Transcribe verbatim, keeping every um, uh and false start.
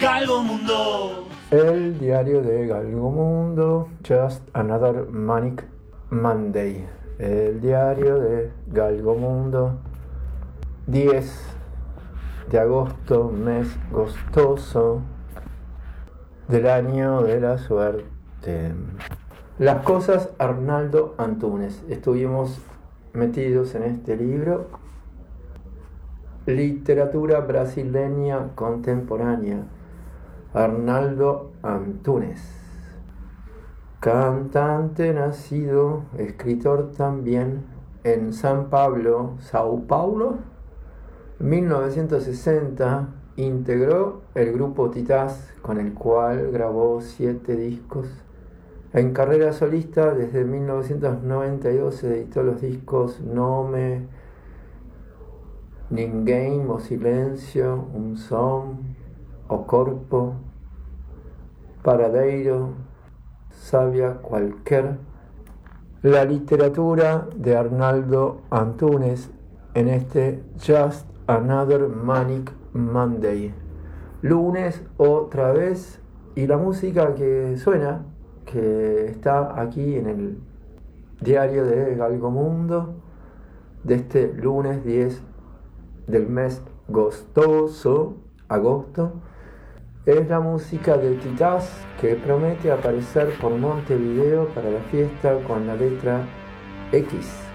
Galgomundo. El diario de Galgomundo, Just Another Manic Monday. El diario de Galgomundo, diez de agosto, mes gostoso del año de la suerte. Las cosas Arnaldo Antunes. Estuvimos metidos en este libro. Literatura brasileña contemporánea. Arnaldo Antunes, cantante nacido, escritor también, en San Pablo, Sao Paulo, mil novecientos sesenta, integró el grupo Titás, con el cual grabó siete discos. En carrera solista, desde mil novecientos noventa y dos, se editó los discos Nome, Ninguém, O Silencio, Un Som, O Corpo, Paradeiro, Sabia Qualquer. La literatura de Arnaldo Antunes en este Just Another Manic Monday. Lunes otra vez, y la música que suena, que está aquí en el diario de Galgomundo, de este lunes diez del mes gostoso, agosto, es la música de Titás, que promete aparecer por Montevideo para la fiesta con la letra X.